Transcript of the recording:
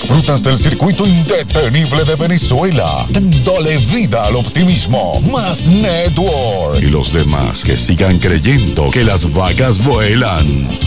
disfrutas del circuito indetenible de Venezuela, dándole vida al optimismo. Más Network. Y los demás que sigan creyendo que las vacas vuelan.